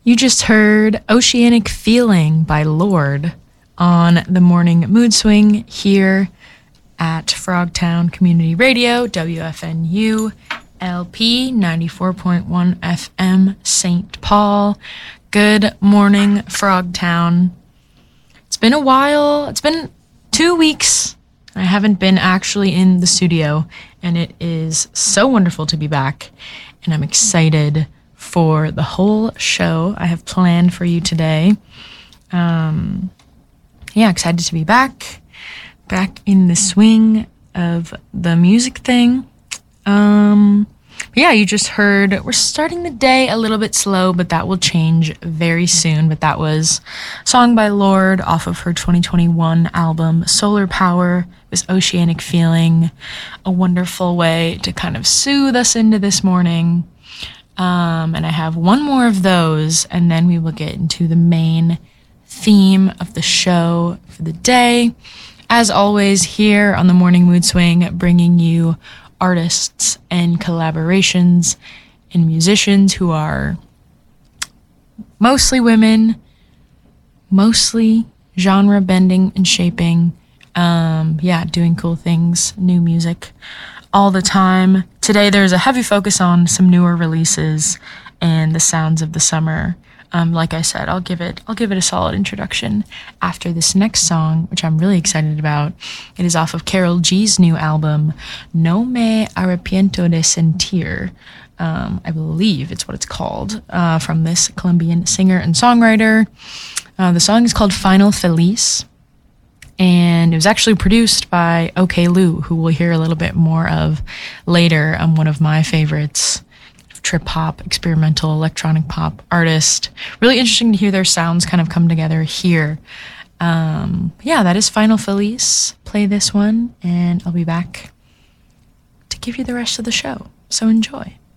You just heard Oceanic Feeling by Lorde on the Morning Mood Swing here at Frogtown Community Radio, WFNU LP 94.1 FM, St. Paul. Good morning, Frogtown. It's been a while. It's been 2 weeks. I haven't been actually in the studio, and it is so wonderful to be back, and I'm excited for the whole show I have planned for you today. Excited to be back in the swing of the music thing. You just heard, we're starting the day a little bit slow, but that will change very soon. But that was a song by Lorde off of her 2021 album, Solar Power. It was Oceanic Feeling, a wonderful way to kind of soothe us into this morning. And I have one more of those, and then we will get into the main theme of the show for the day. As always, here on the Morning Mood Swing, bringing you artists and collaborations and musicians who are mostly women, mostly genre bending and shaping, doing cool things, new music all the time. Today there's a heavy focus on some newer releases and the sounds of the summer. Like I said, I'll give it a solid introduction after this next song, which I'm really excited about. It is off of Karol G's new album, No Me Arrepiento de Sentir. I believe it's what it's called, from this Colombian singer and songwriter. The song is called Final Feliz, and it was actually produced by OK Lou, who we'll hear a little bit more of later. One of my favorites. Trip hop, experimental, electronic pop artist. Really interesting to hear their sounds kind of come together here. That is Final Feliz. Play this one, and I'll be back to give you the rest of the show. So enjoy.